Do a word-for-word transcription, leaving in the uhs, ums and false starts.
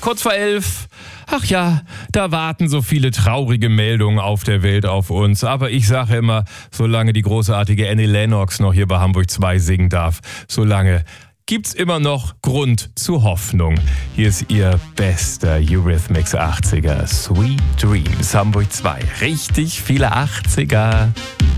kurz vor elf. Ach ja, da warten so viele traurige Meldungen auf der Welt auf uns. Aber ich sage immer, solange die großartige Annie Lennox noch hier bei Hamburg zwei singen darf, solange gibt's immer noch Grund zur Hoffnung. Hier ist ihr bester Eurythmics achtziger, Sweet Dreams, Hamburg zwei. Richtig viele achtziger.